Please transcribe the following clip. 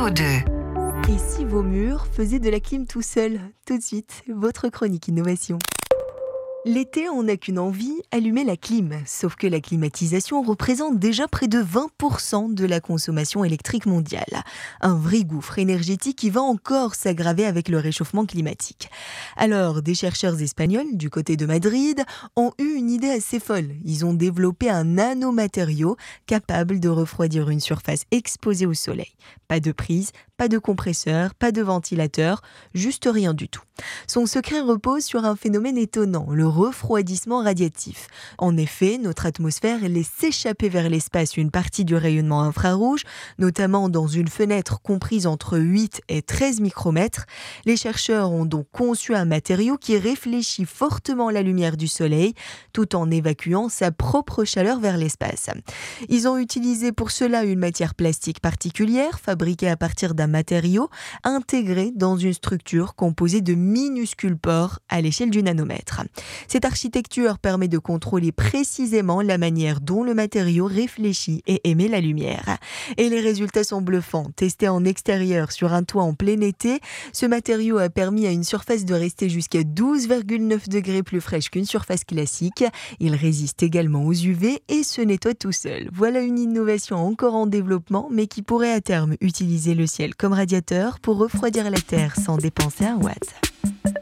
CO2. Et si vos murs faisaient de la clim tout seuls? Tout de suite, votre chronique innovation. L'été, on n'a qu'une envie, allumer la clim. Sauf que la climatisation représente déjà près de 20% de la consommation électrique mondiale. Un vrai gouffre énergétique qui va encore s'aggraver avec le réchauffement climatique. Alors, des chercheurs espagnols du côté de Madrid ont eu une idée assez folle. Ils ont développé un nanomatériau capable de refroidir une surface exposée au soleil. Pas de prise, pas de compresseur, pas de ventilateur, juste rien du tout. Son secret repose sur un phénomène étonnant, le refroidissement radiatif. En effet, notre atmosphère laisse s'échapper vers l'espace une partie du rayonnement infrarouge, notamment dans une fenêtre comprise entre 8 et 13 micromètres. Les chercheurs ont donc conçu un matériau qui réfléchit fortement la lumière du soleil, tout en évacuant sa propre chaleur vers l'espace. Ils ont utilisé pour cela une matière plastique particulière, fabriquée à partir d'un matériau intégré dans une structure composée de minuscules pores à l'échelle du nanomètre. Cette architecture permet de contrôler précisément la manière dont le matériau réfléchit et émet la lumière. Et les résultats sont bluffants. Testé en extérieur sur un toit en plein été, ce matériau a permis à une surface de rester jusqu'à 12,9 degrés plus fraîche qu'une surface classique. Il résiste également aux UV et se nettoie tout seul. Voilà une innovation encore en développement, mais qui pourrait à terme utiliser le ciel comme radiateur pour refroidir la Terre sans dépenser un watt.